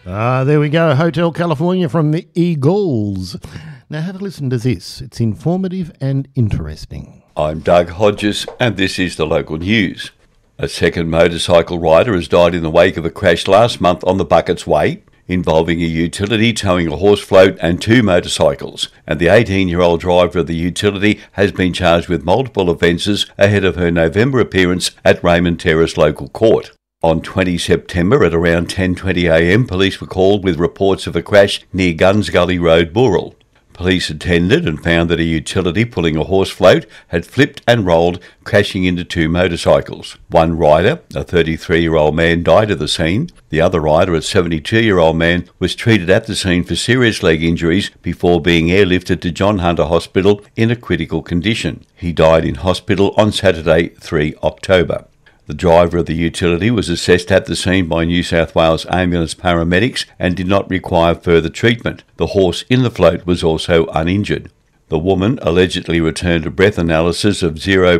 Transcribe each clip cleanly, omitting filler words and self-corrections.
There we go. Hotel California from the Eagles. Now have a listen to this. It's informative and interesting. I'm Doug Hodges, and this is the local news. A second motorcycle rider has died in the wake of a crash last month on the Buckets Way, involving a utility towing a horse float and 2 motorcycles, and the 18-year-old driver of the utility has been charged with multiple offences ahead of her November appearance at Raymond Terrace Local Court. On 20 September at around 10:20am, police were called with reports of a crash near Guns Gully Road, Booral. Police attended and found that a utility pulling a horse float had flipped and rolled, crashing into 2 motorcycles. One rider, a 33-year-old man, died at the scene. The other rider, a 72-year-old man, was treated at the scene for serious leg injuries before being airlifted to John Hunter Hospital in a critical condition. He died in hospital on Saturday, 3 October. The driver of the utility was assessed at the scene by New South Wales ambulance paramedics and did not require further treatment. The horse in the float was also uninjured. The woman allegedly returned a breath analysis of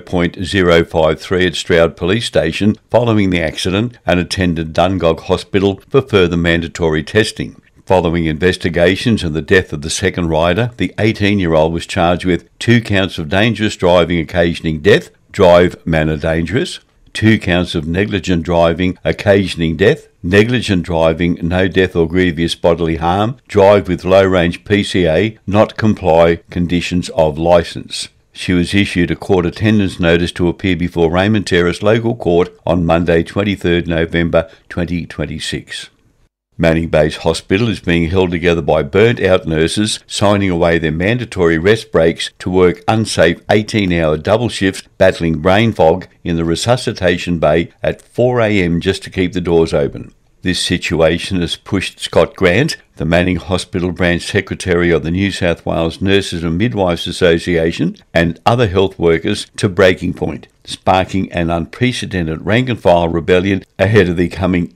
0.053 at Stroud Police Station following the accident and attended Dungog Hospital for further mandatory testing. Following investigations and the death of the second rider, the 18-year-old was charged with 2 counts of dangerous driving occasioning death, drive manner dangerous, 2 counts of negligent driving occasioning death, negligent driving, no death or grievous bodily harm, drive with low-range PCA, not comply conditions of licence. She was issued a court attendance notice to appear before Raymond Terrace Local Court on Monday 23 November 2026. Manning Base Hospital is being held together by burnt-out nurses signing away their mandatory rest breaks to work unsafe 18-hour double shifts battling brain fog in the resuscitation bay at 4am just to keep the doors open. This situation has pushed Scott Grant, the Manning Hospital Branch Secretary of the New South Wales Nurses and Midwives Association, and other health workers to breaking point, sparking an unprecedented rank-and-file rebellion ahead of the coming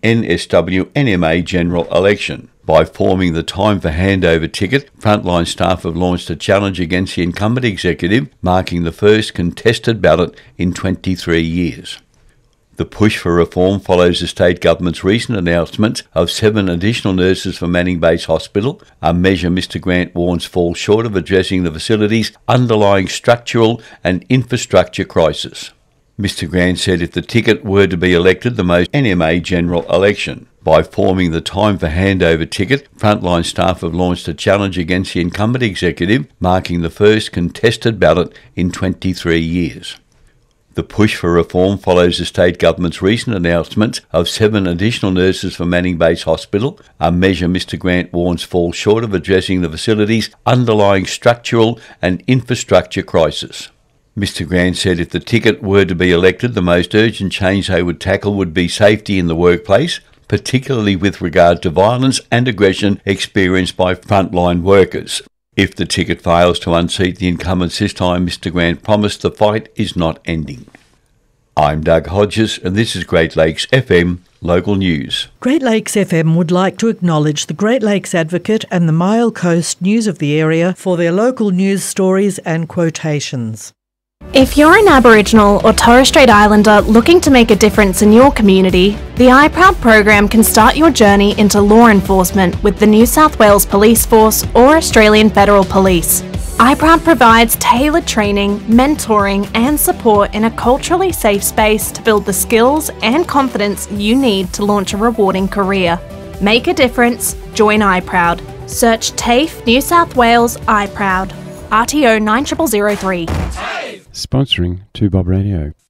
NSW-NMA general election. By forming the Time for Handover ticket, frontline staff have launched a challenge against the incumbent executive, marking the first contested ballot in 23 years. The push for reform follows the state government's recent announcement of 7 additional nurses for Manning Base Hospital, a measure Mr Grant warns falls short of addressing the facility's underlying structural and infrastructure crisis. Mr Grant said if the ticket were to be elected the most NMA general election. By forming the Time for Handover ticket, frontline staff have launched a challenge against the incumbent executive, marking the first contested ballot in 23 years. The push for reform follows the state government's recent announcement of 7 additional nurses for Manning Base Hospital, a measure Mr Grant warns falls short of addressing the facility's underlying structural and infrastructure crisis. Mr Grant said if the ticket were to be elected, the most urgent change they would tackle would be safety in the workplace, particularly with regard to violence and aggression experienced by frontline workers. If the ticket fails to unseat the incumbents this time, Mr Grant promised the fight is not ending. I'm Doug Hodges, and this is Great Lakes FM Local News. Great Lakes FM would like to acknowledge the Great Lakes Advocate and the Mile Coast News of the area for their local news stories and quotations. If you're an Aboriginal or Torres Strait Islander looking to make a difference in your community, the iProud program can start your journey into law enforcement with the New South Wales Police Force or Australian Federal Police. iProud provides tailored training, mentoring and support in a culturally safe space to build the skills and confidence you need to launch a rewarding career. Make a difference, join iProud. Search TAFE New South Wales iProud. RTO 9003. Sponsoring 2Bob Radio.